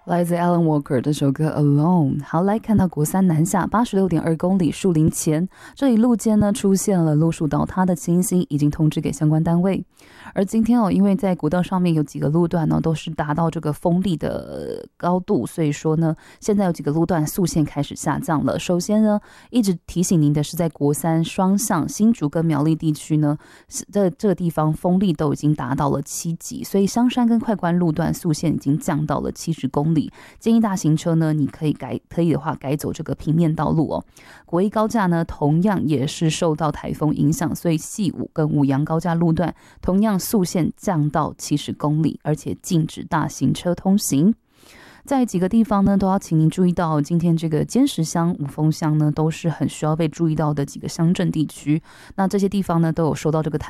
来自 Alan Walker 这首歌 Alone。 好，来看到国三南下 86.2 公里树林前，这里路肩呢出现了路树倒塌的情形，已经通知给相关单位。而今天因为在国道上面有几个路段呢都是达到这个风力的高度，所以说呢现在有几个路段速限开始下降了。首先呢一直提醒您的是，在国三双向新竹跟苗栗地区呢，这个地方风力都已经达到了7级，所以香山跟快关路段速限已经降到了70公里。建议大型车呢，你可以的话改走这个平面道路哦。国一高架呢，同样也是受到台风影响，所以细武跟五杨高架路段同样速限降到70公里，而且禁止大型车通行。在几个地方呢，都要请您注意到，今天这个尖石乡、五峰乡呢，都是很需要被注意到的几个乡镇地区。那这些地方呢，都有受到这个台